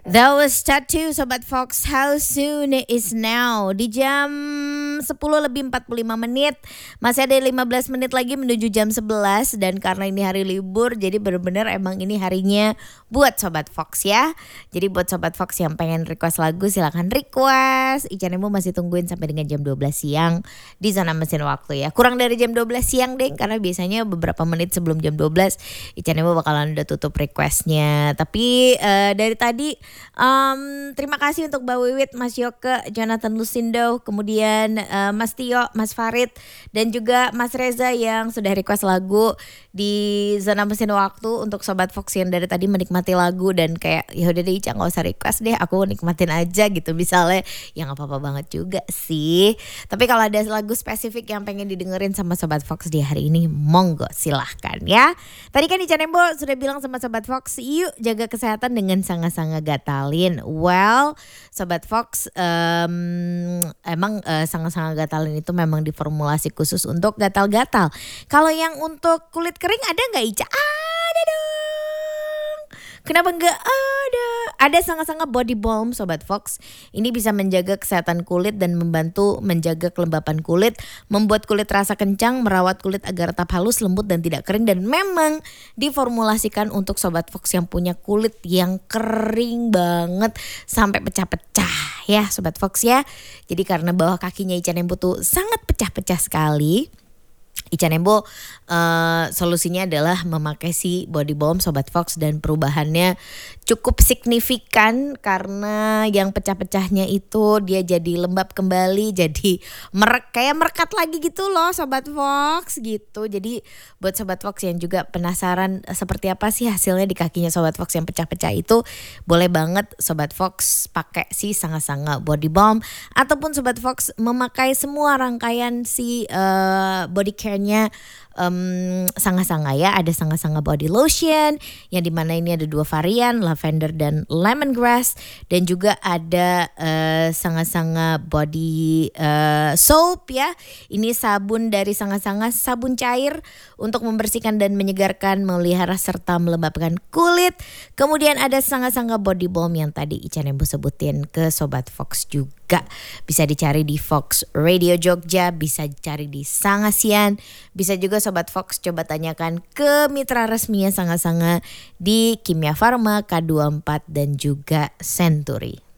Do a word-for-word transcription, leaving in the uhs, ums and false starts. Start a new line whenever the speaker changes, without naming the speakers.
That was Tattoo Sobat Fox. How soon is now? Di jam sepuluh lebih empat puluh lima menit. Masih ada lima belas menit lagi menuju jam sebelas. Dan karena ini hari libur, jadi benar-benar emang ini harinya buat Sobat Fox ya. Jadi buat Sobat Fox yang pengen request lagu, silakan request. Ica Nemo masih tungguin sampai dengan jam dua belas siang di zona mesin waktu ya. Kurang dari jam dua belas siang deh, karena biasanya beberapa menit sebelum jam dua belas Ica Nemo bakalan udah tutup requestnya. Tapi uh, dari tadi Um, terima kasih untuk Mbak Wiwit, Mas Yoke, Jonathan Lusindo, kemudian uh, Mas Tio, Mas Farid, dan juga Mas Reza yang sudah request lagu di zona mesin waktu. Untuk Sobat Fox yang dari tadi menikmati lagu dan kayak ya udah deh Ica nggak usah request deh, aku nikmatin aja gitu misalnya, ya nggak apa-apa banget juga sih. Tapi kalau ada lagu spesifik yang pengen didengerin sama Sobat Fox di hari ini, monggo silahkan ya. Tadi kan Ica Nembo sudah bilang sama Sobat Fox, yuk jaga kesehatan dengan sanga-sanga gatalin. Well, Sobat Fox, um, emang uh, sanga-sanga gatalin itu memang diformulasi khusus untuk gatal-gatal. Kalau yang untuk kulit kering ada nggak Ica? Ada dong. Kenapa nggak ada? Ada sanga-sanga body balm Sobat Fox. Ini bisa menjaga kesehatan kulit dan membantu menjaga kelembapan kulit, membuat kulit terasa kencang, merawat kulit agar tetap halus, lembut dan tidak kering. Dan memang diformulasikan untuk Sobat Fox yang punya kulit yang kering banget sampai pecah-pecah ya Sobat Fox ya. Jadi karena bawah kakinya Ica Nembo tuh sangat pecah-pecah sekali, Ica Nembo uh, solusinya adalah memakai si body balm Sobat Fox, dan perubahannya cukup signifikan karena yang pecah-pecahnya itu dia jadi lembab kembali, jadi merek kayak merekat lagi gitu loh Sobat Fox gitu. Jadi buat Sobat Fox yang juga penasaran seperti apa sih hasilnya di kakinya Sobat Fox yang pecah-pecah itu, boleh banget Sobat Fox pakai si sanga-sanga body balm, ataupun Sobat Fox memakai semua rangkaian si uh, body care-nya um, sanga-sanga ya. Ada sanga-sanga body lotion yang dimana ini ada dua varian, lavender dan lemongrass, dan juga ada uh, sanga-sanga body uh, soap ya. Ini sabun dari sanga-sanga, sabun cair untuk membersihkan dan menyegarkan, memelihara serta melembabkan kulit. Kemudian ada sanga-sanga body balm yang tadi Ica Nembo sebutin ke Sobat Fox juga. Bisa dicari di Fox Radio Jogja, bisa dicari di Sangasian, bisa juga Sobat Fox coba tanyakan ke mitra resminya Sanga-Sanga di Kimia Farma, K dua puluh empat dan juga Century.